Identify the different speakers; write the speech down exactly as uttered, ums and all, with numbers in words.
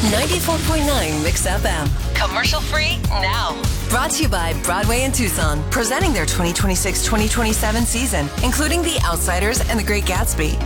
Speaker 1: ninety-four point nine Mix F M. Commercial free now. Brought to you by Broadway and Tucson, presenting their twenty twenty-six twenty twenty-seven season, including The Outsiders and The Great Gatsby.